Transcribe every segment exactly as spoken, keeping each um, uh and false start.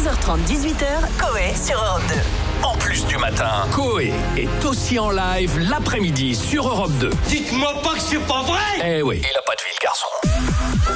quinze heures trente, dix-huit heures, Coé sur Europe deux. En plus du matin, Coé est aussi en live l'après-midi sur Europe deux. Dites-moi pas que c'est pas vrai. Eh oui, il a pas de vie le garçon.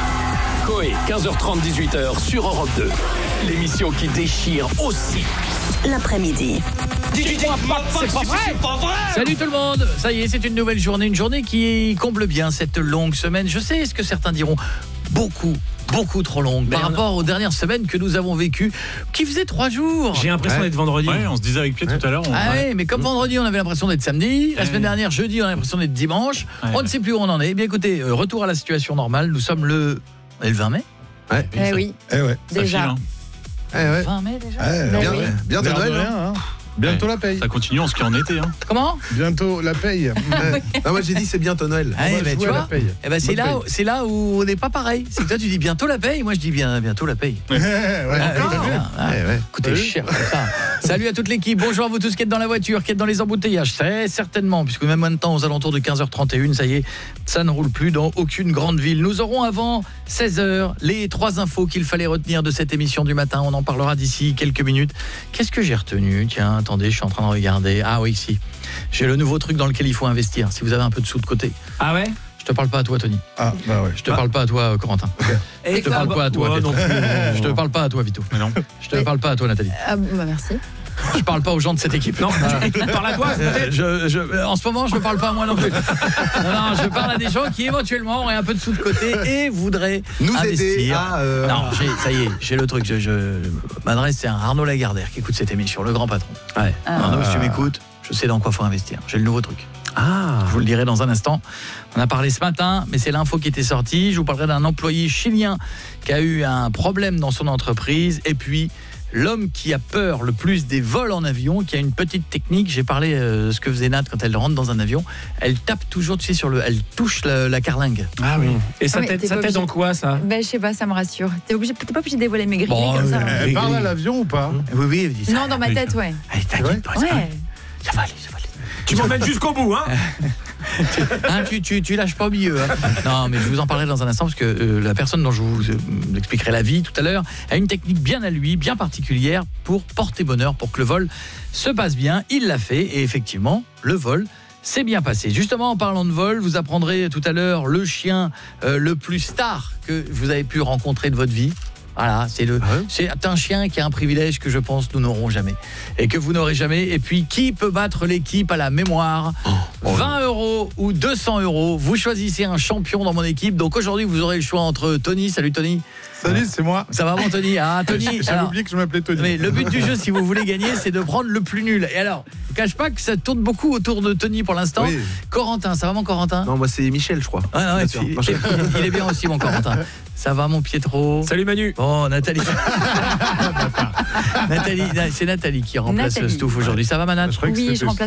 Coé, quinze heures trente, dix-huit heures sur Europe deux. L'émission qui déchire aussi L'après-midi. Dites-moi pas que c'est pas vrai. Salut tout le monde, ça y est, c'est une nouvelle journée, une journée qui comble bien cette longue semaine. Je sais ce que certains diront, beaucoup, beaucoup trop longue par rapport aux dernières semaines que nous avons vécues, qui faisaient trois jours. J'ai l'impression ouais. d'être vendredi. Ouais, on se disait avec Pierre ouais. tout à l'heure. On... Ah ouais, mais comme vendredi, on avait l'impression d'être samedi. La ouais. semaine dernière, jeudi, on a l'impression d'être dimanche. Ouais. On ne sait plus où on en est. Eh bien écoutez, euh, retour à la situation normale. Nous sommes le, le vingt mai. Ouais. Eh ça... oui. Eh ouais. Déjà. File, hein. Eh ouais. vingt mai déjà. Eh, bah bien, oui. Bientôt Noël. Hein. Bientôt ouais. la paye. Ça continue, on se en été. Hein. Comment ? Bientôt la paye. Ouais. Non, moi j'ai dit c'est bientôt Noël. Ah, bah, tu vois, eh ben, c'est, là, c'est là où on n'est pas pareil. C'est que toi tu dis bientôt la paye, moi je dis bien, bientôt la paye. Ouais, ouais, Ah, encore oui, ah, Ouais, ouais. Écoutez, cher comme ça. Salut à toute l'équipe, bonjour à vous tous qui êtes dans la voiture, qui êtes dans les embouteillages. C'est certainement, puisque même maintenant aux alentours de quinze heures trente et une, ça y est, ça ne roule plus dans aucune grande ville. Nous aurons avant seize heures les trois infos qu'il fallait retenir de cette émission du matin. On en parlera d'ici quelques minutes. Qu'est-ce que j'ai retenu ? Tiens, attendez, je suis en train de regarder. Ah oui, si. J'ai le nouveau truc dans lequel il faut investir, si vous avez un peu de sous de côté. Ah ouais ? Je te parle pas à toi, Tony. Ah, bah ouais. Je te parle pas à toi, Corentin. Et Je te parle pas à toi, ouais, Pietro. non plus, non. Je te parle pas à toi, Vito. Mais non. Je te parle pas à toi, Nathalie. Ah, bah merci. Je parle pas aux gens de cette équipe. Non, tu, tu parles à toi Euh, je, je, en ce moment, je ne parle pas à moi non plus. Non, non, je parle à des gens qui éventuellement auraient un peu de sous de côté et voudraient Nous investir. aider à... Euh... Non, j'ai, ça y est, j'ai le truc. Je, je m'adresse à Arnaud Lagardère qui écoute cette émission, le grand patron. Ouais. Ah. Arnaud, si tu m'écoutes, je sais dans quoi faut investir. J'ai le nouveau truc. Ah, Je vous le dirai dans un instant. On a parlé ce matin, mais c'est l'info qui était sortie. Je vous parlerai d'un employé chilien qui a eu un problème dans son entreprise. Et puis, l'homme qui a peur le plus des vols en avion, qui a une petite technique. J'ai parlé euh, de ce que faisait Nat quand elle rentre dans un avion. Elle tape toujours, tu sais, sur le, elle touche la, la carlingue. Ah oui. Et ça Ah, mais t'aide, t'es ça pas t'aide obligé- en quoi ça ? Ben je sais pas, ça me rassure. T'es obligé, t'es pas obligé de dévoiler mes grilles Bon, comme ça. euh, Elle parle à l'avion ou pas ? Oui, oui, elle dit ça. Non, dans ma Oui. tête, ouais. Allez, t'inquiète pas, ça, Ouais. ça va aller, ça va aller. Tu m'emmènes jusqu'au bout, hein ? Hein, tu, tu, tu lâches pas au milieu. Hein. Non, mais je vous en parlerai dans un instant parce que euh, la personne dont je vous euh, expliquerai la vie tout à l'heure a une technique bien à lui, bien particulière pour porter bonheur, pour que le vol se passe bien. Il l'a fait et effectivement, le vol s'est bien passé. Justement, en parlant de vol, vous apprendrez tout à l'heure le chien euh, le plus star que vous avez pu rencontrer de votre vie. Voilà, c'est le, Ah ouais c'est un chien qui a un privilège que je pense nous n'aurons jamais et que vous n'aurez jamais. Et puis, qui peut battre l'équipe à la mémoire ? vingt euros ou deux cents euros. Vous choisissez un champion dans mon équipe. Donc aujourd'hui, vous aurez le choix entre Tony. Salut Tony. Salut, c'est moi. Ça va bon Tony ? Ah Tony. J'avais alors, oublié que je m'appelais Tony. mais le but du jeu, si vous voulez gagner, c'est de prendre le plus nul. Et alors, je ne cache pas que ça tourne beaucoup autour de Tony pour l'instant. Oui. Corentin, ça va mon Corentin ? Non, moi c'est Michel, je crois. Ah, non, ouais, Bien sûr. tu- Non, je- il est bien aussi mon Corentin. Ça va mon Pietro ? Salut Manu. Bon, Nathalie. Nathalie, c'est Nathalie qui remplace Nathalie. Stouff aujourd'hui. Ça va, Manat ? Je croyais que Oui, c'était je remplace